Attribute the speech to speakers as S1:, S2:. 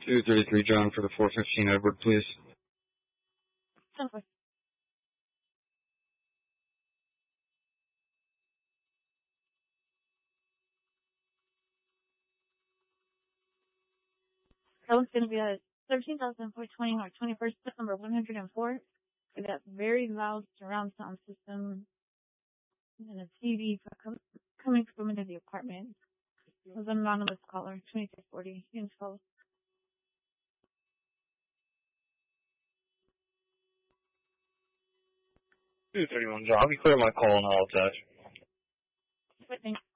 S1: 233 John for the 415 Edward, please.
S2: Okay. That one's going to be at 13,420 or 21st number 104. We got very loud surround sound system and a TV coming from into the apartment. It was an anonymous caller, 2340 info.
S1: 231 John, I'll be clear my call and I'll attach.
S2: I think